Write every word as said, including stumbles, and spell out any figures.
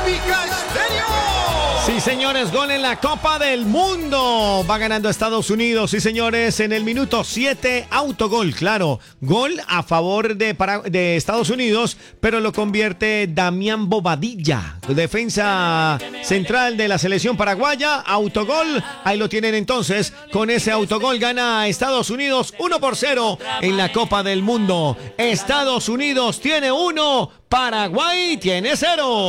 Olímpica Estéreo. Sí, señores, gol en la Copa del Mundo. Va ganando Estados Unidos, sí, señores, en el minuto siete, autogol, claro. Gol a favor de, para, de Estados Unidos, pero lo convierte Damián Bobadilla, defensa central de la selección paraguaya. Autogol, ahí lo tienen entonces. Con ese autogol gana Estados Unidos uno por cero en la Copa del Mundo. Estados Unidos tiene uno, Paraguay tiene cero.